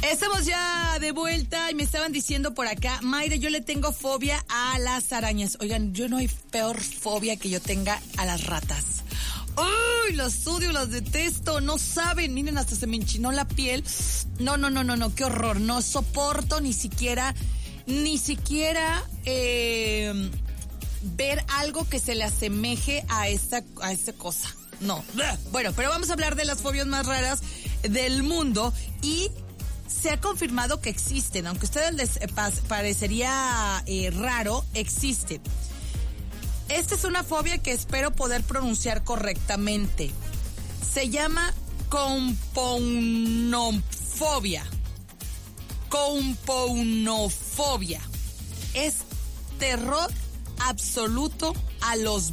Estamos ya de vuelta y me estaban diciendo por acá, Mayra, yo le tengo fobia a las arañas. Oigan, yo no hay peor fobia que yo tenga a las ratas. ¡Uy! Los odio, los detesto, no saben, miren, hasta se me enchinó la piel. No, qué horror, no soporto ni siquiera ver algo que se le asemeje a esta cosa. No. Bueno, pero vamos a hablar de las fobias más raras del mundo y se ha confirmado que existen, aunque a ustedes les parecería raro, existen. Esta es una fobia que espero poder pronunciar correctamente. Se llama compounofobia. Compounofobia. Es terror absoluto a los